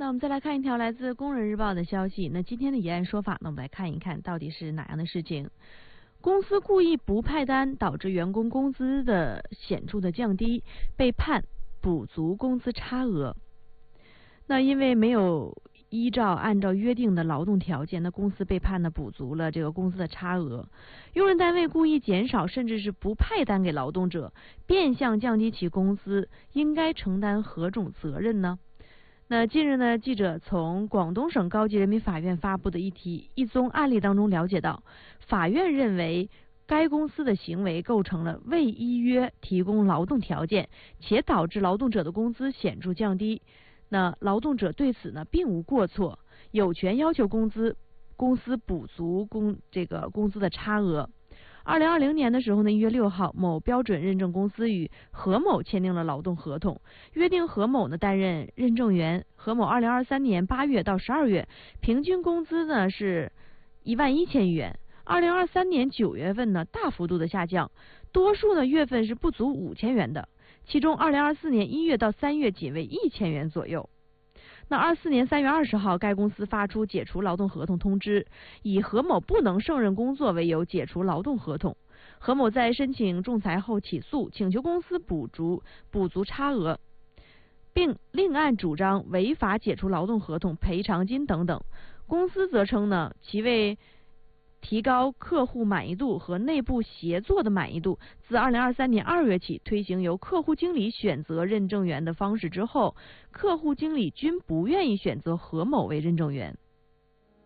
那我们再来看一条来自《工人日报》的消息。那今天的疑案说法呢，我们来看一看到底是哪样的事情。公司故意不派单，导致员工工资的显著的降低，被判补足工资差额。那因为没有按照约定的劳动条件，那公司被判呢补足了这个工资的差额。用人单位故意减少甚至是不派单给劳动者，变相降低其工资，应该承担何种责任呢？那近日呢，记者从广东省高级人民法院发布的一宗案例当中了解到，法院认为该公司的行为构成了未依约提供劳动条件，且导致劳动者的工资显著降低。那劳动者对此呢并无过错，有权要求公司补足工资的差额。2020年的时候呢，1月6号，某标准认证公司与何某签订了劳动合同，约定何某呢担任认证员。何某2023年8月到12月平均工资呢是11000余元。2023年9月份呢大幅度的下降，多数呢月份是不足5000元的，其中2024年1月到3月仅为1000元左右。那24年3月20号，该公司发出解除劳动合同通知，以何某不能胜任工作为由解除劳动合同。何某在申请仲裁后起诉，请求公司补足差额，并另案主张违法解除劳动合同、赔偿金等等。公司则称呢，其为提高客户满意度和内部协作的满意度，自2023年2月起推行由客户经理选择认证员的方式之后，客户经理均不愿意选择何某为认证员。